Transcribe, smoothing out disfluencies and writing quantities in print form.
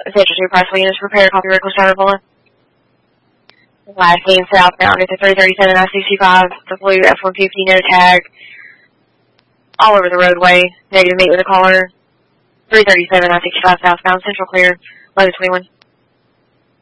Essential 2 Priceway units, repair, copy, reckless driver pulling. Last game southbound at the 337 I-65, the blue F-150, no tag, all over the roadway, negative meet with the caller, 337 I-65 southbound, central clear, 1121.